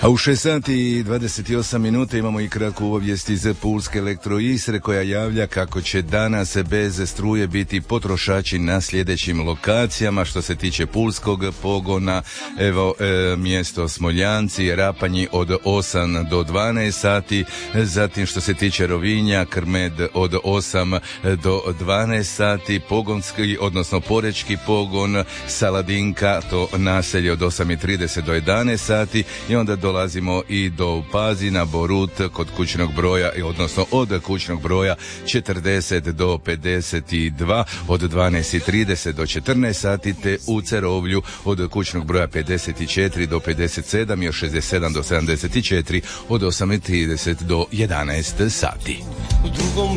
A u 6 sati i 28 minuta imamo i kratku obavijest iz Pulske Elektroistre koja javlja kako će danas bez struje biti potrošači na sljedećim lokacijama. Što se tiče pulskog pogona, evo mjesto Smoljanci, Rapanji od 8 do 12 sati, zatim što se tiče Rovinja, Krmed od 8 do 12 sati, pogonski, odnosno Porečki pogon, Saladinka, to naselje od 8:30 do 11 sati i onda dolazimo i do Pazina, Borut kod kućnog broja, odnosno od kućnog broja 40 do 52 od 12:30 do 14 sati, te u Cerovlju od kućnog broja 54 do 57 i od 67 do 74 od 8:30 do 11 sati.